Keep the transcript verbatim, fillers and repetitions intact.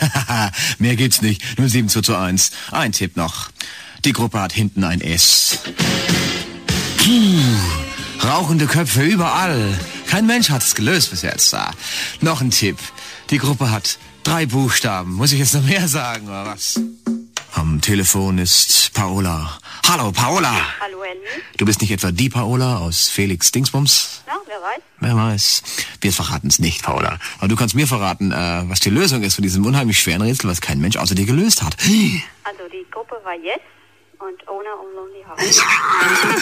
Mehr gibt's nicht. Nur sieben zu eins. Ein Tipp noch. Die Gruppe hat hinten ein S. Puh, rauchende Köpfe überall. Kein Mensch hat es gelöst bis jetzt. Ah, noch ein Tipp. Die Gruppe hat drei Buchstaben. Muss ich jetzt noch mehr sagen, oder was? Am Telefon ist Paola. Hallo, Paola. Hallo, Andy. Du bist nicht etwa die Paola aus Felix Dingsbums? Ja, wer weiß. Wer weiß. Wir verraten es nicht, Paola. Aber du kannst mir verraten, äh, was die Lösung ist von diesem unheimlich schweren Rätsel, was kein Mensch außer dir gelöst hat. Also die Gruppe war Yes und Owner of Lonely Hearts.